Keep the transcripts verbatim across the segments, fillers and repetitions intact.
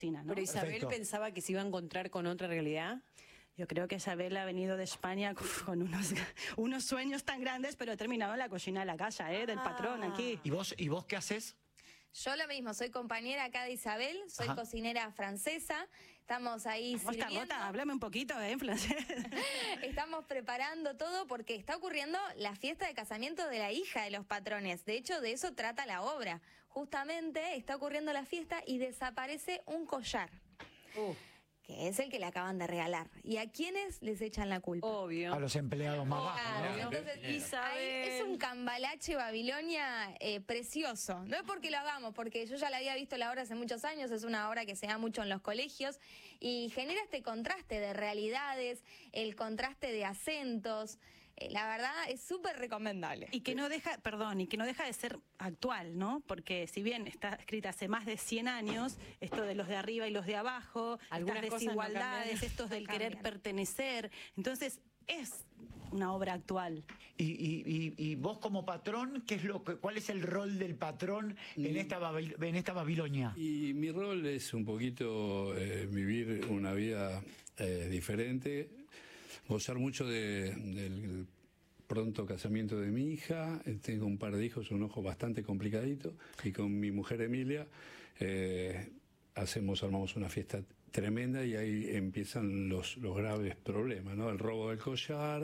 cocina, ¿no? Pero Isabel Perfecto. pensaba que se iba a encontrar con otra realidad. Yo creo que Isabel ha venido de España con unos, unos sueños tan grandes, pero ha terminado en la cocina de la casa, ¿eh? Del patrón aquí. ¿Y vos, y vos qué haces? Yo lo mismo, soy compañera acá de Isabel, soy Ajá. cocinera francesa, estamos ahí Gota, sirviendo. Gota, háblame un poquito, ¿eh? En francés. Estamos preparando todo porque está ocurriendo la fiesta de casamiento de la hija de los patrones. De hecho, de eso trata la obra. Justamente está ocurriendo la fiesta y desaparece un collar, Uh, que es el que le acaban de regalar. ¿Y a quiénes les echan la culpa? obvio. A los empleados más bajos, Claro, ¿no? entonces Isabel. ahí es un cambalache Babilonia eh, precioso. No es porque lo hagamos, porque yo ya la había visto la obra hace muchos años, es una obra que se da mucho en los colegios y genera este contraste de realidades, el contraste de acentos. Eh, la verdad es súper recomendable. Y que no deja, perdón, y que no deja de ser actual, ¿no? Porque si bien está escrita hace más de cien años, esto de los de arriba y los de abajo, Algunas estas cosas no desigualdades, cambian. estos del No querer cambian. pertenecer, entonces es una obra actual. Y, y, y, y vos como patrón, ¿qué es lo que, ¿cuál es el rol del patrón en esta, Babil- en esta Babilonia? Y mi rol es un poquito eh, vivir una vida eh, diferente, gozar mucho de- del pronto casamiento de mi hija. Eh, tengo un par de hijos, un ojo bastante complicadito, y con mi mujer Emilia eh, hacemos, armamos una fiesta tremenda y ahí empiezan los, los graves problemas, ¿no? El robo del collar,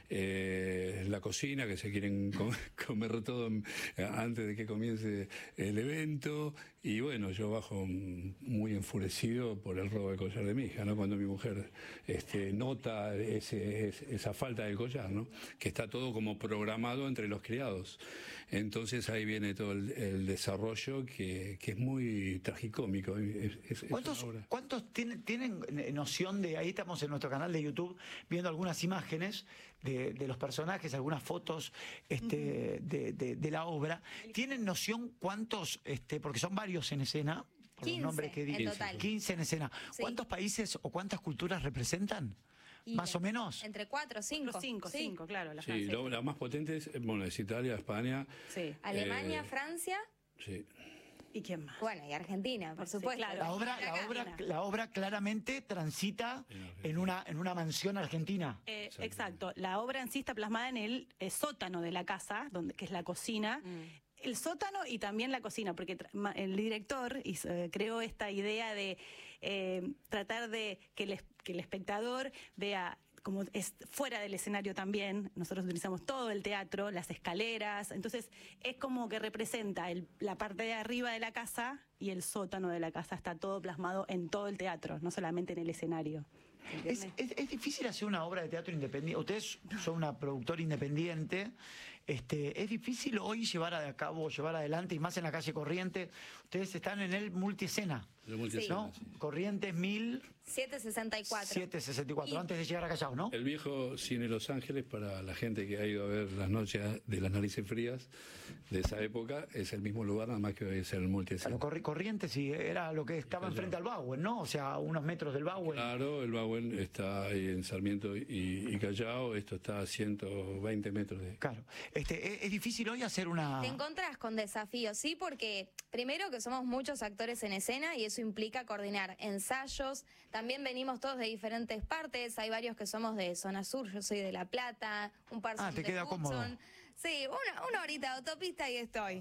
eh, la cocina, que se quieren com- comer todo en- antes de que comience el evento, y bueno, yo bajo mm, muy enfurecido por el robo del collar de mi hija, ¿no? Cuando mi mujer este, nota ese, ese- esa falta del collar, ¿no? Que está todo como programado entre los criados. Entonces ahí viene todo el, el desarrollo que, que es muy tragicómico. Es- es- es ¿Cuántos, una obra. ¿Cuántos tienen, tienen noción de, ahí estamos en nuestro canal de YouTube viendo algunas imágenes de, de los personajes, algunas fotos este, de, de- de la obra? ¿Tienen noción cuántos, este, porque son varios en escena, por los quince nombres que di- en total. quince en escena, Sí. ¿cuántos países o cuántas culturas representan? Y ¿Más o menos? Entre cuatro o cinco. Los cinco, Sí. cinco, claro. La Sí, francesa. lo- las más potentes, eh, bueno, es Italia, España. Sí. Alemania, Eh, Francia, Sí. ¿Y quién más? bueno, y Argentina, por Sí, supuesto. claro. La obra, la Acá. obra, la obra claramente transita En Argentina. en una, en una mansión argentina. Eh, exacto. La obra en sí está plasmada en el eh, sótano de la casa, donde, que es la cocina. El sótano y también la cocina, porque tra- ma- el director hizo, eh, creó esta idea de eh, tratar de que el, es- que el espectador vea como es fuera del escenario también. Nosotros utilizamos todo el teatro, las escaleras, entonces es como que representa el- la parte de arriba de la casa y el sótano de la casa, está todo plasmado en todo el teatro, no solamente en el escenario. ¿Se Es, entiende? es- es difícil hacer una obra de teatro independiente. Ustedes son una productora independiente. Este, es difícil hoy llevar a cabo, llevar adelante, y más en la calle Corriente. Ustedes están en el multiescena, El multiescena, ¿no? sí. Corrientes mil setecientos sesenta y cuatro. setecientos sesenta y cuatro, Y- antes de llegar a Callao, ¿no? El viejo Cine Los Ángeles, para la gente que ha ido a ver Las Noches de las Narices Frías de esa época, es el mismo lugar, nada más que hoy es el Claro, multiescena. Corri- Corrientes sí, era lo que estaba enfrente al Bauen, ¿no? O sea, a unos metros del Bauen. Claro, el Bauen está ahí en Sarmiento y, y Callao, esto está a ciento veinte metros de... Claro. Este, es, es difícil hoy hacer una... Te encontrás con desafíos, sí, porque primero que somos muchos actores en escena y eso implica coordinar ensayos. También venimos todos de diferentes partes. Hay varios que somos de zona sur, yo soy de La Plata, un par Ah, son te de queda cómodo. Hudson. Sí, una, una horita de autopista y estoy.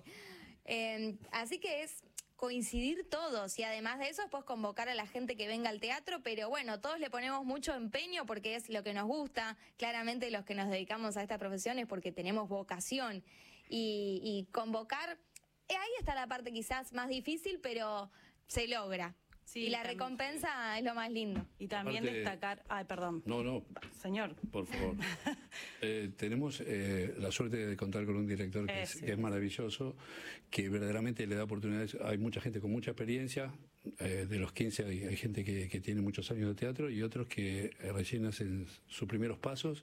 Eh, así que es coincidir todos y además de eso después convocar a la gente que venga al teatro, pero bueno, todos le ponemos mucho empeño porque es lo que nos gusta. Claramente los que nos dedicamos a esta profesión es porque tenemos vocación y, y convocar, eh, ahí está la parte quizás más difícil, pero se logra. Sí, y la también. recompensa es lo más lindo. Y también Aparte- destacar... Ay, perdón. No, no, Señor. por favor. Eh, tenemos eh, la suerte de contar con un director que, es, Ese. que es maravilloso, que verdaderamente le da oportunidades. Hay mucha gente con mucha experiencia, eh, de los quince hay, hay gente que, que tiene muchos años de teatro y otros que eh, recién hacen sus primeros pasos.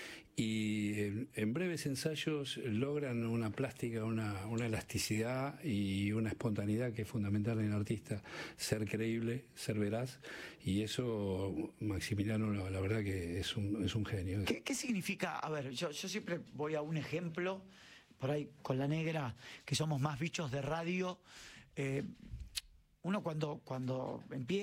Y en, en breves ensayos logran una plástica, una, una elasticidad y una espontaneidad que es fundamental en el artista, ser creíble, ser veraz, y eso Maximiliano la, la verdad que es un, es un genio. ¿Qué, qué significa? A ver, yo, yo siempre voy a un ejemplo, por ahí con la negra, que somos más bichos de radio. Eh, uno cuando, cuando empieza